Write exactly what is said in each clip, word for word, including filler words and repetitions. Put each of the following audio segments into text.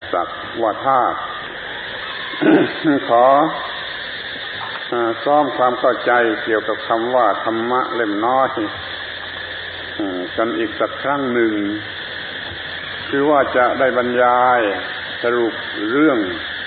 สักว่าธาตุขอซ้อมความเข้าใจเกี่ยวกับคำว่าธรรมะเล่มน้อยกันอีกสักครั้งหนึ่งคือว่าจะได้บรรยายสรุปเรื่อง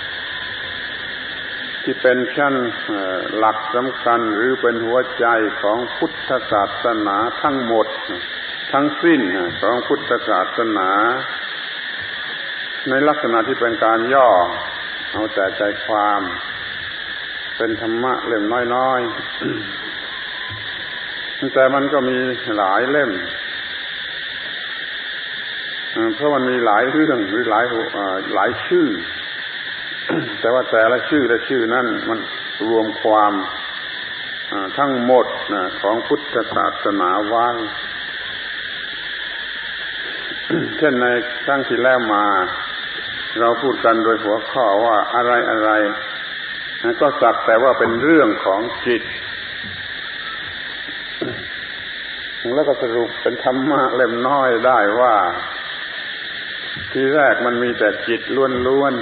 ที่เป็นชั้นหลักสำคัญหรือเป็นหัวใจของพุทธศาสนาทั้งหมดทั้งสิ้นของพุทธศาสนาในลักษณะที่เป็นการย่อเอาแต่ใจความเป็นธรรมะเล่มน้อยๆแต่มันก็มีหลายเล่มเพราะมันมีหลายเรื่องหรือหลายหลายชื่อแต่ว่าแต่ละชื่อและชื่อนั้นมันรวมความทั้งหมดของพุทธศาสนาไว้เช่นในครั้งที่แล้วมาเราพูดกันโดยหัวข้อว่าอะไรอะไรก็สักแต่ว่าเป็นเรื่องของจิตแล้วก็สรุปเป็นธรรมะเล่มน้อยได้ว่าทีแรกมันมีแต่จิตล้วน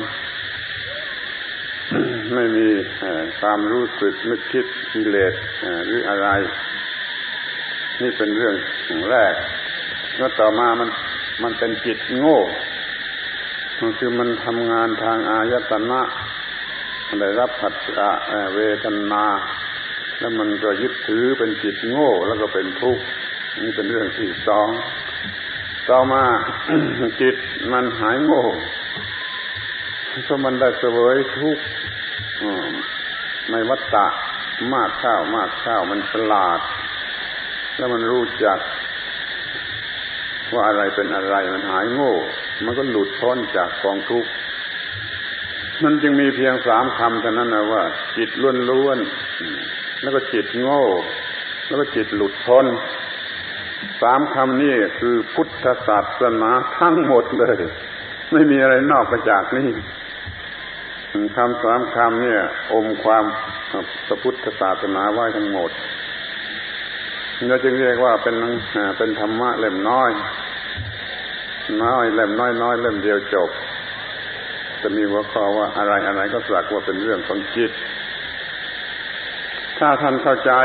ๆไม่มีความรู้สึกนึกคิดกิเลสหรืออะไรนี่เป็นเรื่องแรกแล้วต่อมามันมันเป็นจิตโง่มันคือมันทำงานทางอายตนะได้รับผัสสะเวทนาแล้วมันก็ยึดถือเป็นจิตโง่แล้วก็เป็นทุกข์นี่เป็นเรื่องที่สองต่อมา จิตมันหายโง่เพราะมันได้เสวยทุกข์ในวัฏฏะมากเข้ามากเข้ามันฉลาดแล้วมันรู้จักว่าอะไรเป็นอะไรมันหายโง่มันก็หลุดพ้นจากกองทุกข์มันจึงมีเพียงสามคำเท่านั้นนะว่าจิตล้วนๆแล้วก็จิตโง่แล้วก็จิตหลุดพ้นสามคำนี้คือพุทธศาสนาทั้งหมดเลยไม่มีอะไรนอกไปจากนี้คำสามคำเนี่ยอมความพระพุทธศาสนาไว้ทั้งหมดเราจึงเรียกว่าเป็นเป็นธรรมะเล่มน้อยน้อยเล่มน้อยน้อยเล่มเดียวจบจะมีหัวข้อว่าอะไรอะไรก็สักว่าเป็นเรื่องของจิตถ้าท่านเข้าใจ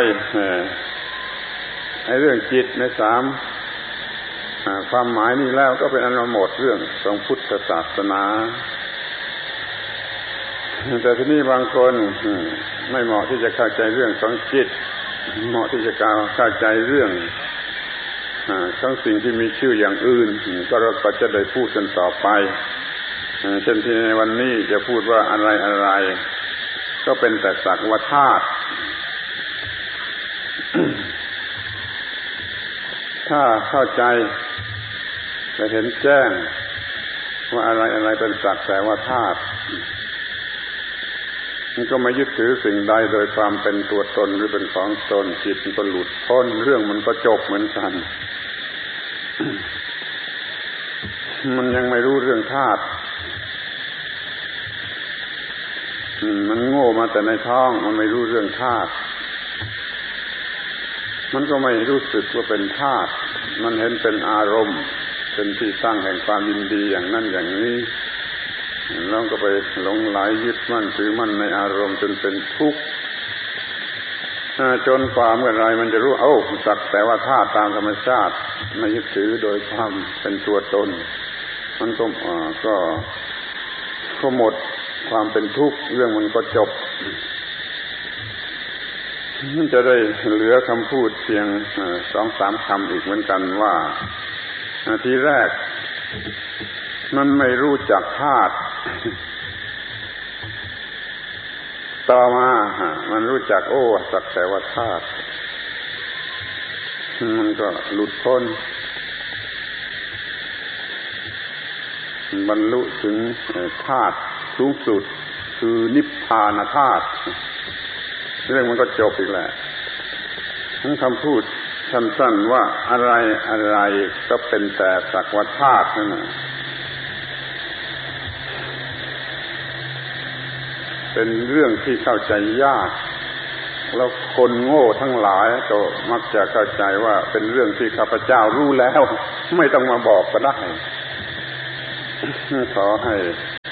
ไอ้เรื่องจิตในสามความหมายนี้แล้วก็เป็นอันหมดเรื่องของพุทธศาสนาแต่ที่นี่บางคนไม่เหมาะที่จะเข้าใจเรื่องของจิตเหมาะที่จะเข้าใจเรื่องทั้งสิ่งที่มีชื่ออย่างอื่นก็เราก็จะได้พูดกันต่อไปเช่นที่ในวันนี้จะพูดว่าอะไรอะไรก็เป็นแต่สักว่าธาตุถ้าเข้าใจจะเห็นแจ้งว่าอะไรอะไรเป็นสักแต่ว่าธาตุมันก็ไม่ยึดถือสิ่งใดโดยความเป็นตัวตนหรือเป็นของตนจิตมันก็หลุดพ้นเรื่องมันก็จบเหมือนกันมันยังไม่รู้เรื่องธาตุมันโง่มาแต่ในท้องมันไม่รู้เรื่องธาตุมันก็ไม่รู้สึกว่าเป็นธาตุมันเห็นเป็นอารมณ์เป็นที่ตั้งแห่งความยินดีอย่างนั้นอย่างนี้แล้วก็ไปหลงไหลยึดมั่นถือมั่นในอารมณ์จนเป็นทุกข์จนกว่าเมื่อไรมันจะรู้เอ้าสักแต่ว่าธาตุตามธรรมชาติไม่ยึดถือโดยความเป็นตัวตนมันก็ก็ก็หมดความเป็นทุกข์เรื่องมันก็จบมันจะได้เหลือคำพูดเพียงสองสามคำอีกเหมือนกันว่าทีแรกมันไม่รู้จักธาตุต่อมามันรู้จักโอ้สักแต่ว่าธาตุมันก็หลุดพ้นบรรลุถึงธาตุสูงสุดคือนิพพานธาตุเรื่องมันก็จบอีกแล้วทั้งคำพูดสั้นๆว่าอะไรอะไรก็เป็นแต่สักว่าธาตุนั่นแหละเป็นเรื่องที่เข้าใจยากแล้วคนโง่ทั้งหลายก็มักจะเข้าใจว่าเป็นเรื่องที่ข้าพเจ้ารู้แล้วไม่ต้องมาบอกก็ได้ขอให้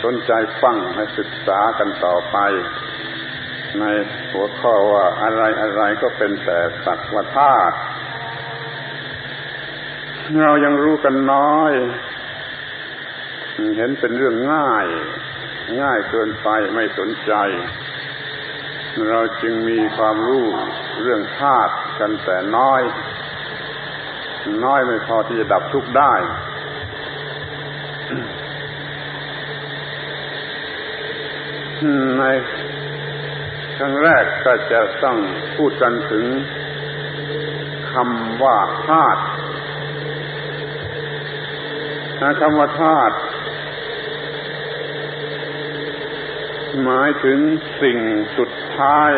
สนใจฟังให้ศึกษากันต่อไปในหัวข้อว่าอะไรอะไรก็เป็นแต่สักว่าธาตุเรายังรู้กันน้อยเห็นเป็นเรื่องง่ายง่ายเกินไปไม่สนใจเราจึงมีความรู้เรื่องธาตุกันแต่น้อยน้อยไม่พอที่จะดับทุกข์ได้ในครั้งแรกก็จะต้องพูดกันถึงคำว่าธาตุคำว่าธาตุหมายถึงสิ่งสุดท้าย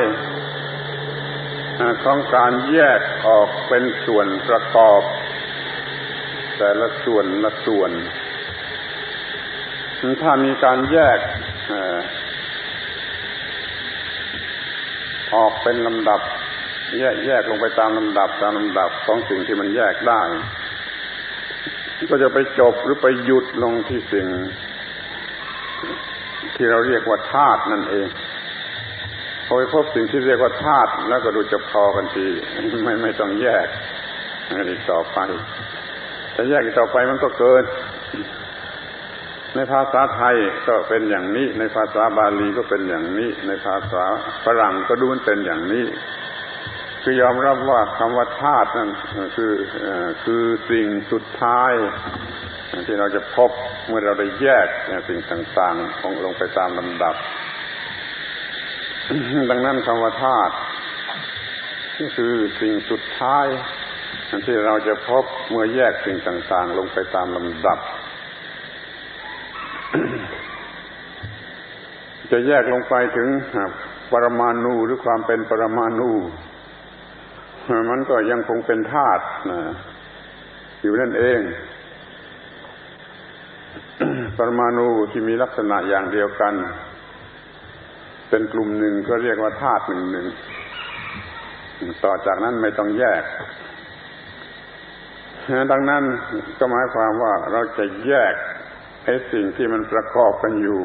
ของการแยกออกเป็นส่วนประกอบแต่ละส่วนละส่วนถ้ามีการแยกออกเป็นลำดับแยกแยกลงไปตามลำดับตามลำดับของสิ่งที่มันแยกได้ก็จะไปจบหรือไปหยุดลงที่สิ่งที่เราเรียกว่าธาตุนั่นเองพอไปพบสิ่งที่เรียกว่าธาตุแล้วก็ดูจะพอกันทีไม่ไม่ต้องแยกอีกต่อไปแต่แยกอีกต่อไปมันก็เกินในภาษาไทยก็เป็นอย่างนี้ในภาษาบาลีก็เป็นอย่างนี้ในภาษาฝรั่งก็ดูมันเป็นอย่างนี้คือยอมรับว่าคำว่าธาตุนั่นคือคือสิ่งสุดท้ายที่เราจะพบเมื่อเราได้แยกสิ่งต่างๆของลงไปตามลำดับดังนั้นคำว่าธาตุนี่คือสิ่งสุดท้ายที่เราจะพบเมื่อแยกสิ่งต่างๆลงไปตามลำดับจะแยกลงไปถึงปรมาณูหรือความเป็นปรมาณูมันก็ยังคงเป็นธาตุอยู่นั่นเองปรมาณูที่มีลักษณะอย่างเดียวกันเป็นกลุ่มหนึ่งก็เรียกว่าธาตุหนึ่งหนึ่งต่อจากนั้นไม่ต้องแยกดังนั้นก็หมายความว่าเราจะแยกไอ้สิ่งที่มันประกอบกันอยู่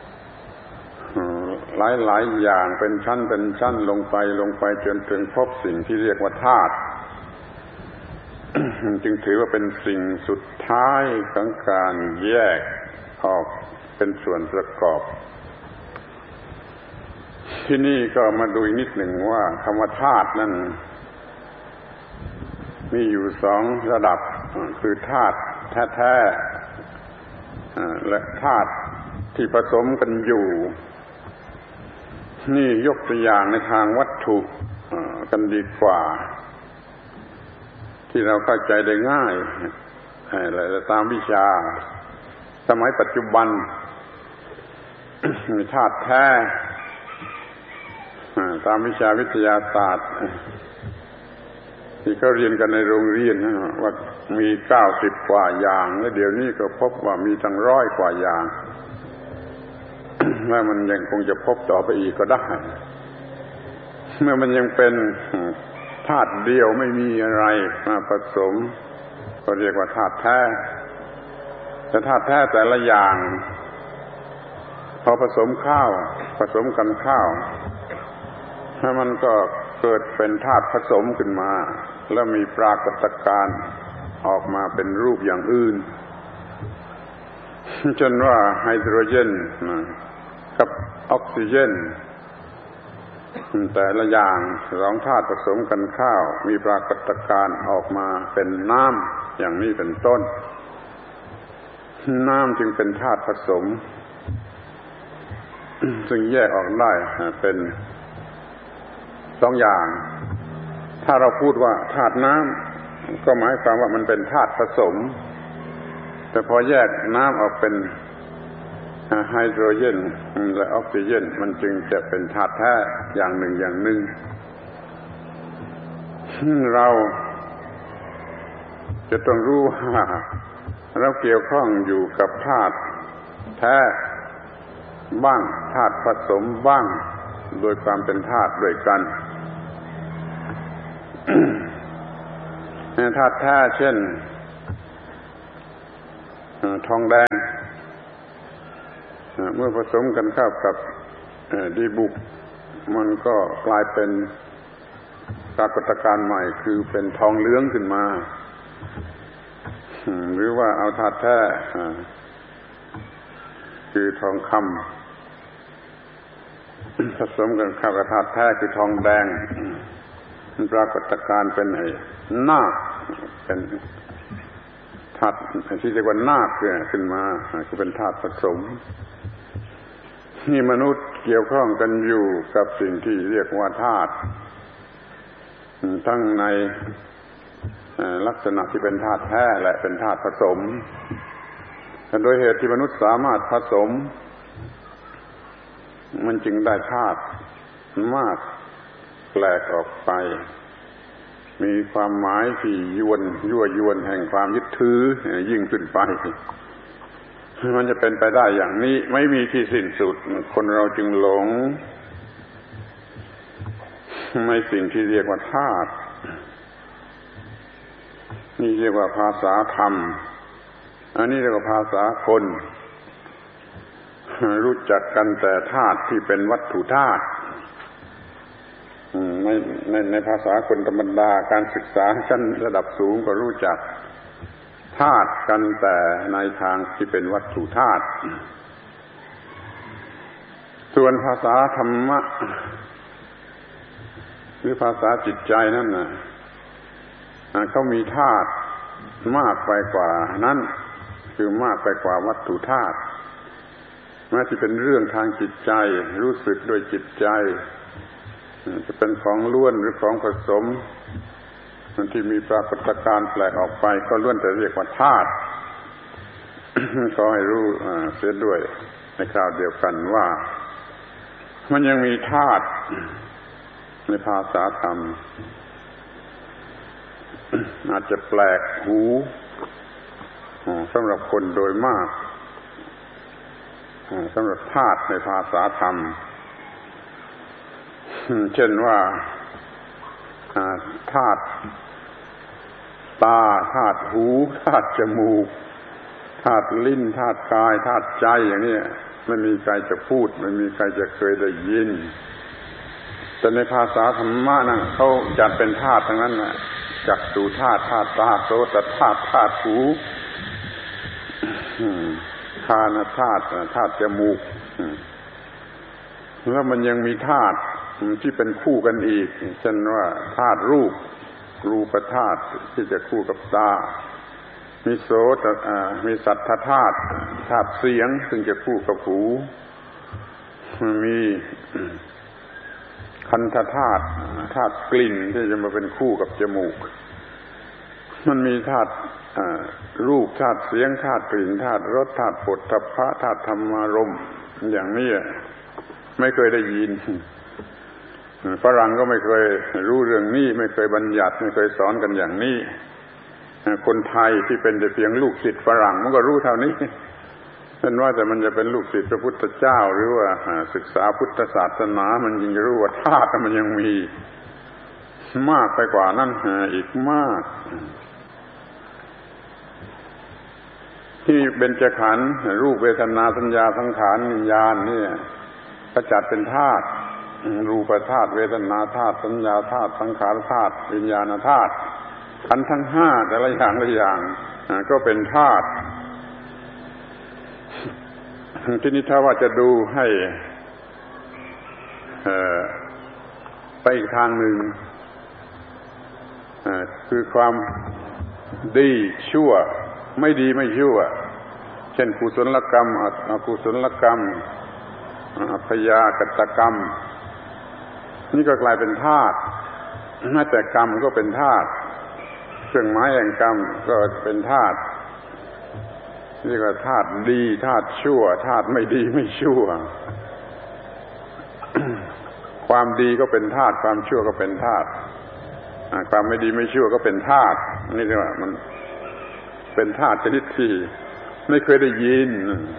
หลายหลายอย่างเป็นชั้นเป็นชั้นลงไปลงไปจนถึงพบสิ่งที่เรียกว่าธาตุ จึงถือว่าเป็นสิ่งสุดท้ายของการแยกออกเป็นส่วนประกอบที่นี่ก็มาดูอีกนิดหนึ่งว่าคำว่าธาตุนั้นมีอยู่สองระดับคือธาตุแท้ๆและธาตุที่ผสมกันอยู่นี่ยกตัวอย่างในทางวัตถุกันดีกว่าที่เราเข้าใจได้ง่ายและตามวิชาสมัยปัจจุบันมีธาตุแท้ตามวิชาวิทยาศาสตร์ที่เขาเรียนกันในโรงเรียนว่ามีเก้าสิบกว่าอย่างแล้วเดี๋ยวนี้ก็พบว่ามีตั้งร้อยกว่าอย่างและมันยังคงจะพบต่อไปอีกก็ได้เมื่อมันยังเป็นธาตุเดียวไม่มีอะไรมาผสมก็เรียกว่าธาตุแท้แต่ธาตุแท้แต่ละอย่างพอผสมข้าวผสมกันข้าวถ้ามันก็เกิดเป็นธาตุผสมขึ้นมาแล้วมีปรากฏการณ์ออกมาเป็นรูปอย่างอื่นเช่นว่าไฮโดรเจนกับออกซิเจนแต่ละอย่างสองธาตุผสมกันข้าวมีปรากฏการณ์ออกมาเป็นน้ำอย่างนี้เป็นต้นน้ำจึงเป็นธาตุผสมซึ่งแยกออกได้เป็นสองอย่างถ้าเราพูดว่าธาตุน้ำก็หมายความว่ามันเป็นธาตุผสมแต่พอแยกน้ำออกเป็นไฮโดรเจนและออกซิเจนมันจึงจะเป็นธาตุแท้อย่างหนึ่งอย่างหนึ่งเราจะต้องรู้ว่าเราเกี่ยวข้องอยู่กับธาตุแท้บ้างธาตุผสมบ้างโดยความเป็นธาตุด้วยกันธาตุแท้เช่นทองแดงเมื่อผสมกันเข้ากับดีบุกมันก็กลายเป็นปรากฏการณ์ใหม่คือเป็นทองเหลืองขึ้นมาหรือว่าเอาธาตุแท้คือทองคำผสมกันเข้ากับธาตุแท้คือทองแดงมันปรากฏการณ์เป็นไอ้นาคเป็นธาตุที่เรียกว่านาคขึ้นมาคือเป็นธาตุผสมนี่มนุษย์เกี่ยวข้องกันอยู่กับสิ่งที่เรียกว่าธาตุทั้งในลักษณะที่เป็นธาตุแท้และเป็นธาตุผสมโดยเหตุที่มนุษย์สามารถผสมมันจึงได้ธาตุมากแปลกออกไปมีความหมายที่ยวนยั่วยวนแห่งความยึดถือยิ่งขึ้นไปมันจะเป็นไปได้อย่างนี้ไม่มีที่สิ้นสุดคนเราจึงหลงในสิ่งที่เรียกว่าธาตุนี่เรียกว่าภาษาธรรมอันนี้เรียกว่าภาษาคนรู้จักกันแต่ธาตุที่เป็นวัตถุธาตุในในในภาษาคนธรรมดาการศึกษาชั้นระดับสูงก็รู้จักธาตุกันแต่ในทางที่เป็นวัตถุธาตุส่วนภาษาธรรมะหรือภาษาจิตใจนั่นน่ะเขามีธาตุมากไปกว่านั้นคือมากไปกว่าวัตถุธาตุแม้ที่เป็นเรื่องทางจิตใจรู้สึกโดยจิตใจจะเป็นของล้วนหรือของผสมที่มีปรากฏการณ์แปลกออกไปก็ล้วนแต่เรียกว่าธาตุ ขอให้รู้เสียด้วยในคราวเดียวกันว่ามันยังมีธาตุในภาษาธรรมอาจจะแปลกหูสำหรับคนโดยมากสำหรับธาตุในภาษาธรรมเช่นว่าธาตุตาธาตุหูธาตุจมูกธาตุลิ้นธาตุกายธาตุใจอย่างนี้ไม่มีใครจะพูดไม่มีใครจะเคยได้ยินแต่ในภาษาธรรมะนั่นเขาจัดเป็นธาตุทั้งนั้นน่ะจักษุธาตุธาตุตาโสตธาตุธาตุหูคานธาตุธาตุจมูกแล้วมันยังมีธาตุที่เป็นคู่กันอีกเช่นว่าธาตุรูปรูปธาตุที่จะคู่กับตามีโสตมีสัทธธาตุธาตุเสียงซึ่งจะคู่กับหูมีคันธธาตุธาตุกลิ่นที่จะมาเป็นคู่กับจมูกมันมีธาตุรูปธาตุเสียงธาตุกลิ่นธาตุรสธาตุโผฏฐัพพะธาตุธรรมารมณ์อย่างนี้ไม่เคยได้ยินฝรั่งก็ไม่เคยรู้เรื่องนี้ไม่เคยบัญญัติไม่เคยสอนกันอย่างนี้คนไทยที่เป็นแต่เพียงลูกศิษย์ฝรั่งมันก็รู้เท่านี้เช่นว่าแต่มันจะเป็นลูกศิษย์พระพุทธเจ้าหรือว่าศึกษาพุทธศาสนามันยิ่งจะรู้ว่าธาตุมันยังมีมากไปกว่านั้นอีกมากที่เบญจขันธ์รูปเวทนาสัญญาสังขารวิญญาณนี่ก็จัดเป็นธาตุรูปธาตุเวทนาธาตุสัญญาธาตุสังขารธาตุวิญญาณธาตุขันธ์ทั้งห้าแต่ละอย่างละอย่างก็เป็นธาตุทีนี้ถ้าว่าจะดูให้ไปอีกทางหนึ่งคือความดีชั่วไม่ดีไม่ชั่วเช่นกุศลกรรมอกุศลกรรมอัพยากตกรรมนี่ก็กลายเป็นธาตุแม้แต่กรรมก็เป็นธาตุเครื่องหมายแห่งกรรมก็เป็นธาตุนี่ก็ธาตุดีธาตุชั่วธาตุไม่ดีไม่ชั่ว ความดีก็เป็นธาตุความชั่วก็เป็นธาตุความไม่ดีไม่ชั่วก็เป็นธาตุนี่เรียกว่ามันเป็นธาตุชนิดที่ไม่เคยได้ยิน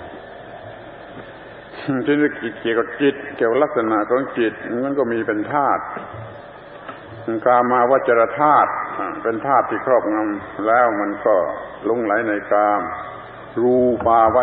ที่เกี่ยวกับจิตเกี่ยวกับลักษณะของจิตมันก็มีเป็นธาตุกามาวจรธาตุเป็นธาตุที่ครอบงำแล้วมันก็หลงไหลในกามรูปาว